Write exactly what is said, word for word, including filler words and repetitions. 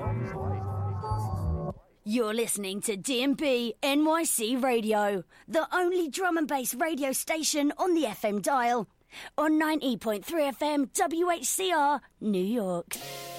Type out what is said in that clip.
You're listening to D and B N Y C Radio, the only drum and bass radio station on the F M dial, on ninety point three F M W H C R, New York.